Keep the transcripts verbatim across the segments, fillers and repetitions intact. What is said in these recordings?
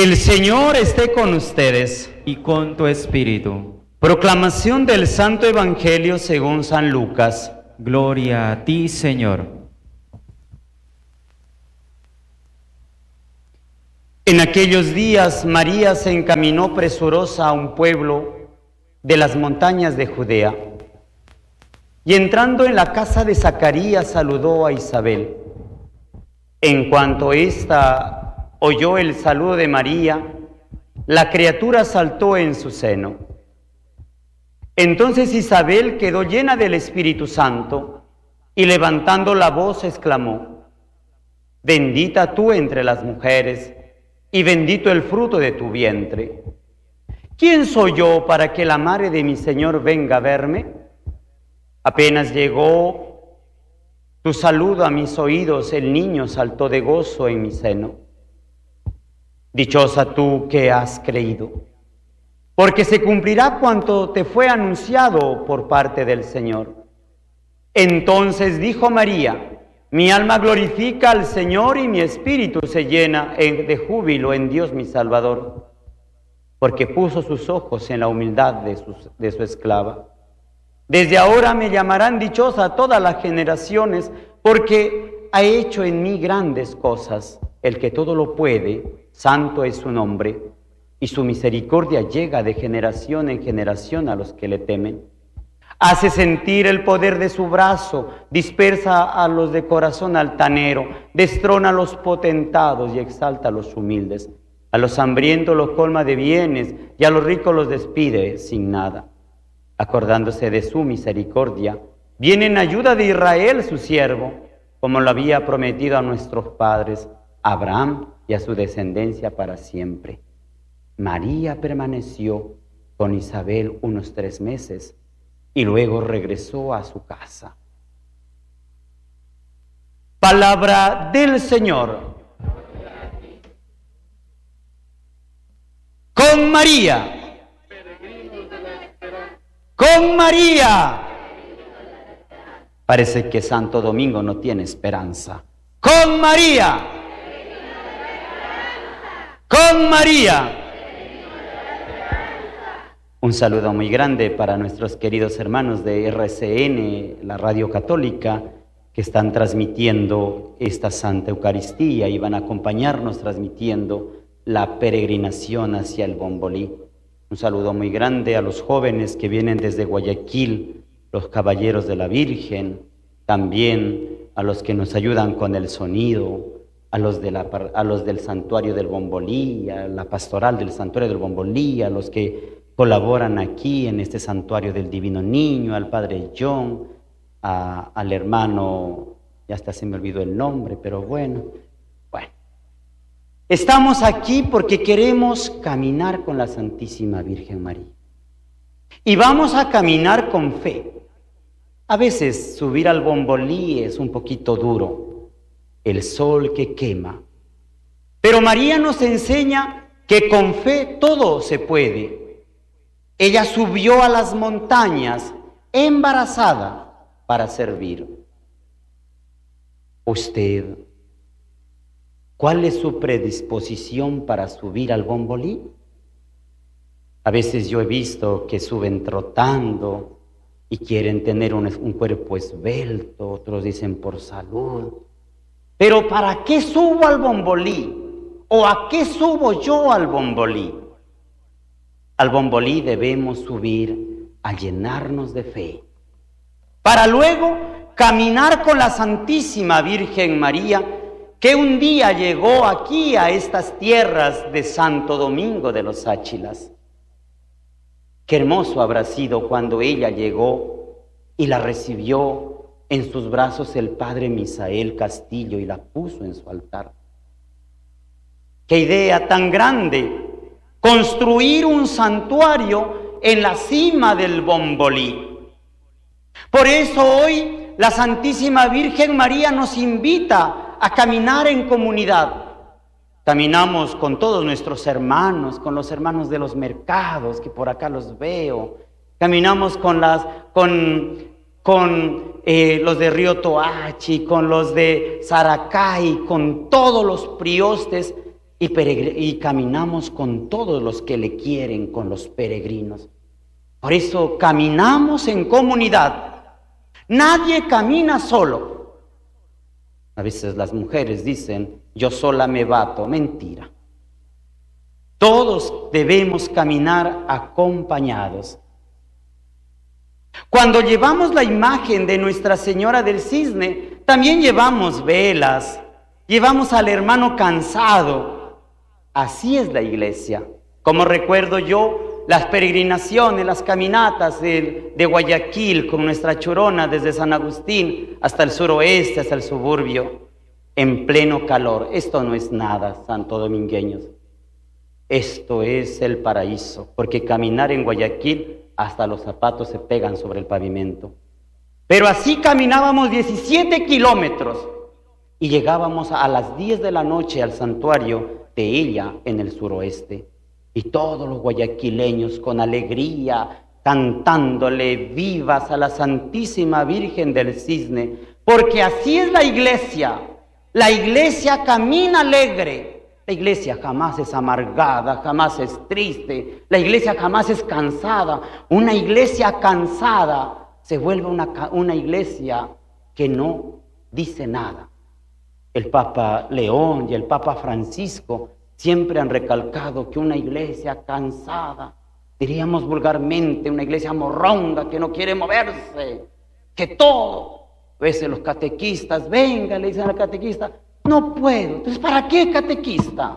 El Señor esté con ustedes. Y con tu espíritu. Proclamación del Santo Evangelio según San Lucas. Gloria a ti, Señor. En aquellos días María se encaminó presurosa a un pueblo de las montañas de Judea, y entrando en la casa de Zacarías saludó a Isabel. En cuanto ésta oyó el saludo de María, la criatura saltó en su seno. Entonces Isabel quedó llena del Espíritu Santo y levantando la voz exclamó: Bendita tú entre las mujeres y bendito el fruto de tu vientre. ¿Quién soy yo para que la madre de mi Señor venga a verme? Apenas llegó tu saludo a mis oídos, el niño saltó de gozo en mi seno. Dichosa tú que has creído, porque se cumplirá cuanto te fue anunciado por parte del Señor. Entonces dijo María: Mi alma glorifica al Señor y mi espíritu se llena de júbilo en Dios mi Salvador, porque puso sus ojos en la humildad de su, de su esclava. Desde ahora me llamarán dichosa todas las generaciones, porque ha hecho en mí grandes cosas. El que todo lo puede, santo es su nombre, y su misericordia llega de generación en generación a los que le temen. Hace sentir el poder de su brazo, dispersa a los de corazón altanero, destrona a los potentados y exalta a los humildes. A los hambrientos los colma de bienes y a los ricos los despide sin nada. Acordándose de su misericordia, viene en ayuda de Israel su siervo, como lo había prometido a nuestros padres, a Abraham y a su descendencia para siempre. María permaneció con Isabel unos tres meses y luego regresó a su casa. Palabra del Señor. Con María. Con María. Parece que Santo Domingo no tiene esperanza. Con María. Con María. Un saludo muy grande para nuestros queridos hermanos de R C N, la Radio Católica, que están transmitiendo esta Santa Eucaristía y van a acompañarnos transmitiendo la peregrinación hacia el Bombolí. Un saludo muy grande a los jóvenes que vienen desde Guayaquil, los Caballeros de la Virgen, también a los que nos ayudan con el sonido, a los, de la, a los del Santuario del Bombolí, a la pastoral del Santuario del Bombolí, a los que colaboran aquí en este Santuario del Divino Niño, al Padre John, a, al hermano, ya hasta se me olvidó el nombre, pero bueno, bueno. Estamos aquí porque queremos caminar con la Santísima Virgen María. Y vamos a caminar con fe. A veces subir al Bombolí es un poquito duro, el sol que quema. Pero María nos enseña que con fe todo se puede. Ella subió a las montañas embarazada para servir. Usted, ¿cuál es su predisposición para subir al Bombolí? A veces yo he visto que suben trotando y quieren tener un, un cuerpo esbelto, otros dicen por salud. Pero ¿para qué subo al Bombolí? ¿O a qué subo yo al Bombolí? Al Bombolí debemos subir a llenarnos de fe, para luego caminar con la Santísima Virgen María, que un día llegó aquí a estas tierras de Santo Domingo de los Áchilas. Qué hermoso habrá sido cuando ella llegó y la recibió en sus brazos el Padre Misael Castillo y la puso en su altar. Qué idea tan grande, construir un santuario en la cima del Bombolí. Por eso hoy la Santísima Virgen María nos invita a caminar en comunidad. Caminamos con todos nuestros hermanos, con los hermanos de los mercados, que por acá los veo. Caminamos con, las, con, con eh, los de Río Toachi, con los de Saracay, con todos los priostes. y, peregr- y caminamos con todos los que le quieren, con los peregrinos. Por eso caminamos en comunidad. Nadie camina solo. A veces las mujeres dicen, yo sola me bato. Mentira. Todos debemos caminar acompañados. Cuando llevamos la imagen de Nuestra Señora del Cisne, también llevamos velas, llevamos al hermano cansado. Así es la iglesia. Como recuerdo yo, las peregrinaciones, las caminatas de, de Guayaquil con nuestra churona desde San Agustín hasta el suroeste, hasta el suburbio, en pleno calor. Esto no es nada, santo domingueños. Esto es el paraíso, porque caminar en Guayaquil hasta los zapatos se pegan sobre el pavimento. Pero así caminábamos diecisiete kilómetros y llegábamos a las diez de la noche al santuario de ella en el suroeste. Y todos los guayaquileños con alegría cantándole vivas a la Santísima Virgen del Cisne, porque así es la iglesia. La iglesia camina alegre. La iglesia jamás es amargada, jamás es triste. La iglesia jamás es cansada. Una iglesia cansada se vuelve una, una iglesia que no dice nada. El Papa León y el Papa Francisco siempre han recalcado que una iglesia cansada, diríamos vulgarmente, una iglesia morronga que no quiere moverse, que todo. A veces los catequistas, venga, le dicen al catequista, no puedo. Entonces, ¿para qué catequista?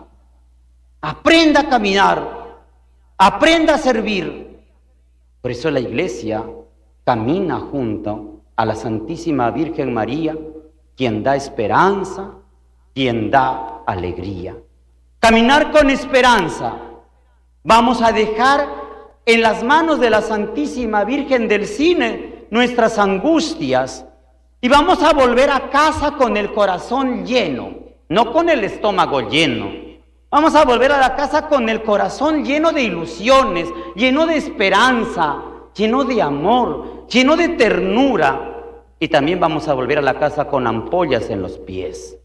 Aprenda a caminar, aprenda a servir. Por eso la iglesia camina junto a la Santísima Virgen María, quien da esperanza, quien da alegría. Caminar con esperanza. Vamos a dejar en las manos de la Santísima Virgen del Cisne nuestras angustias y vamos a volver a casa con el corazón lleno, no con el estómago lleno. Vamos a volver a la casa con el corazón lleno de ilusiones, lleno de esperanza, lleno de amor, lleno de ternura. Y también vamos a volver a la casa con ampollas en los pies.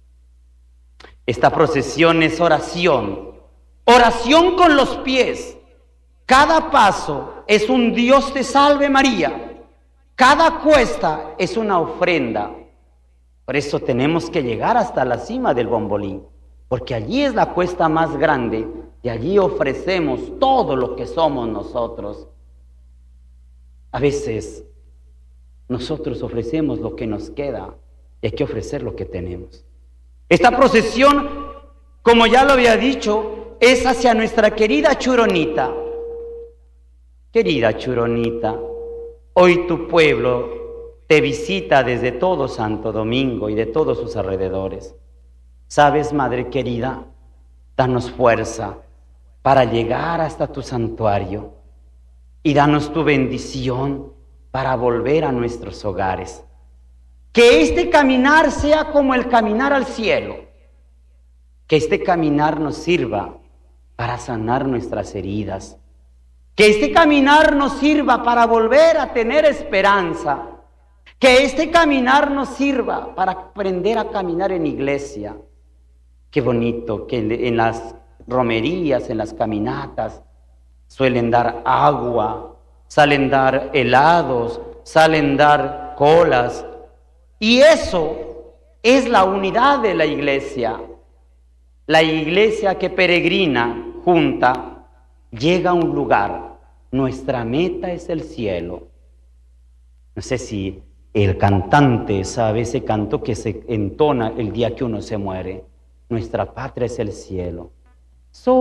Esta procesión es oración, oración con los pies. Cada paso es un Dios te salve María. Cada cuesta es una ofrenda. Por eso tenemos que llegar hasta la cima del Bombolí, porque allí es la cuesta más grande y allí ofrecemos todo lo que somos nosotros. A veces nosotros ofrecemos lo que nos queda y hay que ofrecer lo que tenemos. Esta procesión, como ya lo había dicho, es hacia nuestra querida Churonita. Querida Churonita, hoy tu pueblo te visita desde todo Santo Domingo y de todos sus alrededores. ¿Sabes, Madre querida? Danos fuerza para llegar hasta tu santuario y danos tu bendición para volver a nuestros hogares. Que este caminar sea como el caminar al cielo. Que este caminar nos sirva para sanar nuestras heridas. Que este caminar nos sirva para volver a tener esperanza. Que este caminar nos sirva para aprender a caminar en iglesia. Qué bonito que en las romerías, en las caminatas, suelen dar agua, salen dar helados, salen dar colas. Y eso es la unidad de la iglesia. La iglesia que peregrina junta llega a un lugar. Nuestra meta es el cielo. No sé si el cantante sabe ese canto que se entona el día que uno se muere. Nuestra patria es el cielo.